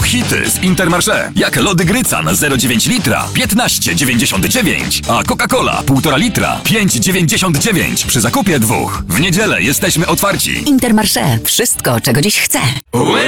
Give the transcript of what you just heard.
hity z Intermarché, jak lody Grycan 0,9 litra 15,99, a Coca-Cola 1,5 litra 5,99 przy zakupie 2. W niedzielę jesteśmy otwarci. Intermarché. Wszystko, czego dziś chcę.